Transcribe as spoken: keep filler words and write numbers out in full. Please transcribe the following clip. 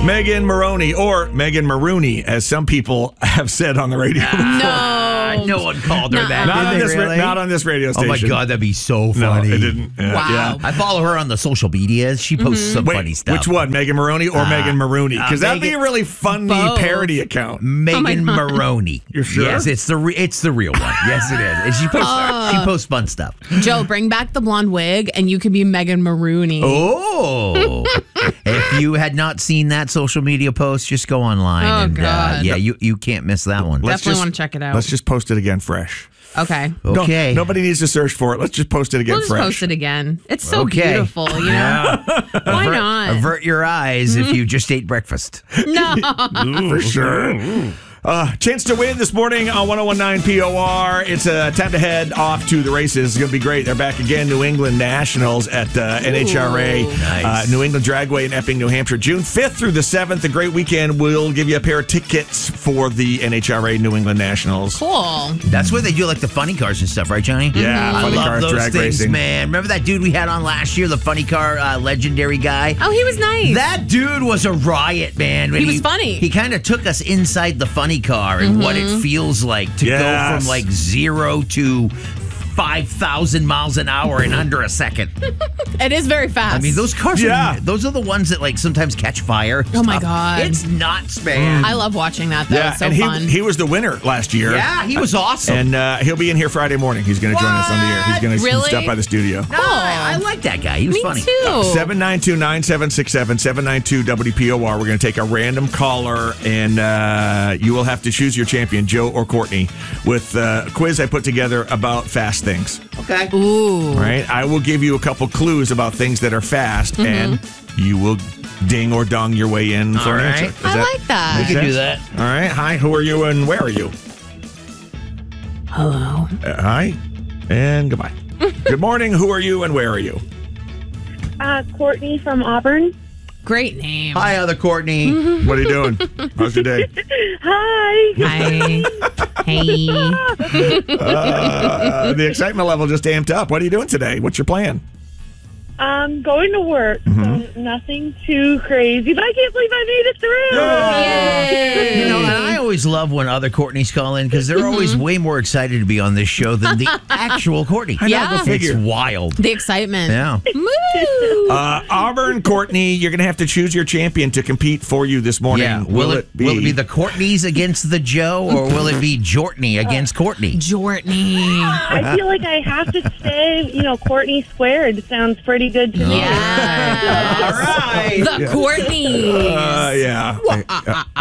Megan Maroney, or Megan Maroney, as some people have said on the radio. No. No one called her Nuh-uh. that. Not did on, they this ra- really? not on this radio Oh station. my God, that'd be so No, funny. it didn't. Uh, Wow. Yeah. I follow her on the social medias. She posts some Wait, funny stuff. which one, Megan Maroney or Uh, Megan Maroney? Because uh, that'd be a Megan- really funny Both. parody account. Megan Maroney. You're sure? Yes, it's the re- it's the real one. Yes, it is. And she posts she posts fun stuff. Joe, bring back the blonde wig, and you could be Megan Maroney. Oh, if you had not seen that social media post, just go online. Oh, and, Uh, God. yeah, you you can't miss that one. Let's Definitely just- want to check it out. Let's just post it again fresh. Okay. No- Okay. nobody needs to search for it. Let's just post it again We'll just fresh. post it again. It's so Okay. beautiful, you know? Why not? Avert your eyes if you just ate breakfast. No. For sure. Uh, chance to win this morning on one oh one nine P O R. It's uh, time to head off to the races. It's going to be great. They're back again, New England Nationals at uh, N H R A, Nice. uh, New England Dragway in Epping, New Hampshire, June fifth through the seventh. A great weekend. We'll give you a pair of tickets for the N H R A New England Nationals. Cool. That's where they do like the funny cars and stuff, right, Johnny? Yeah, I funny love cars, those drag things, racing. man. Remember that dude we had on last year, the funny car uh, legendary guy? Oh, he was nice. That dude was a riot, man. When He was funny. He kind of took us inside the funny car and what it feels like to go Yes. from like zero to five thousand miles an hour in under a second. It is very fast. I mean, those cars Yeah. are, those are the ones that like sometimes catch fire. Oh, my stuff. God. It's nuts, man. I love watching that, though. Yeah, It's so and he, fun. he was the winner last year. Yeah, he was awesome. And uh, he'll be in here Friday morning. He's going to join us on the air. He's going to Really? stop by the studio. No, I, I like that guy. He was Me funny. too. seven nine two, nine seven six seven, seven nine two W P O R. We're going to take a random caller, and uh, you will have to choose your champion, Joe or Courtney, with uh, a quiz I put together about fast things. Okay. Ooh. All right? I will give you a couple clues about things that are fast, Mm-hmm. and you will ding or dong your way in for All an right. answer. Is I like that. make We can do sense? that. All right. Hi, who are you, and where are you? Hello. Uh, hi, and goodbye. Good morning. Who are you, and where are you? Uh, Courtney from Auburn. Great name. Hi, other Courtney. What are you doing? How's your day? Hi. Hi. Hey. Uh, the excitement level just amped up. What are you doing today? What's your plan? I'm going to work, Mm-hmm. so nothing too crazy, but I can't believe I made it through. Yay. You know, and I always love when other Courtneys call in because they're always way more excited to be on this show than the actual Courtney. I know, Yeah. go It's figure. wild. The excitement. Yeah. Woo. Uh, Auburn, Courtney, you're going to have to choose your champion to compete for you this morning. Yeah. Will, it be? will it be the Courtneys against the Joe, or will it be Jortney against Courtney? Jortney. I feel like I have to say, you know, Courtney squared sounds pretty good to me. Yeah. All right. The Courtneys. Uh, yeah. I,